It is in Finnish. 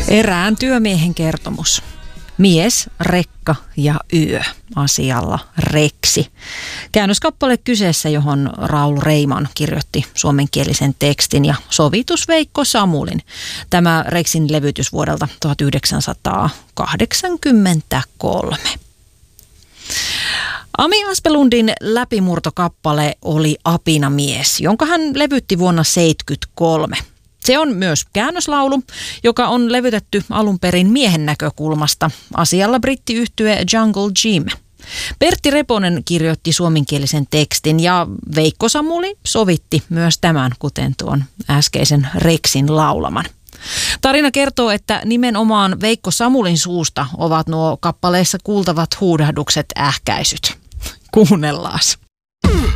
Erään työmiehen kertomus. Mies, rekka ja yö asialla Reksi. Käännöskappale kyseessä, johon Raul Reiman kirjoitti suomenkielisen tekstin ja sovitus Veikko Samulin. Tämä Reksin levytys vuodelta 1983. Ami Aspelundin läpimurtokappale oli Apinamies, jonka hän levytti vuonna 1973. Se on myös käännöslaulu, joka on levytetty alun perin miehen näkökulmasta asialla brittiyhtye Jungle Jim. Pertti Reponen kirjoitti suomenkielisen tekstin ja Veikko Samuli sovitti myös tämän, kuten tuon äskeisen Reksin laulaman. Tarina kertoo, että nimenomaan Veikko Samulin suusta ovat nuo kappaleissa kuultavat huudahdukset ähkäisyt. Kuunnellaan.